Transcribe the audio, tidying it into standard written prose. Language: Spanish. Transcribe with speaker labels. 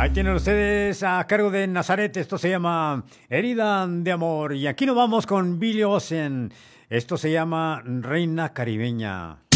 Speaker 1: Ahí tienen ustedes a cargo de Nazaret. Esto se llama Herida de Amor. Y aquí nos vamos con Billy Ocean. Esto se llama Reina Caribeña.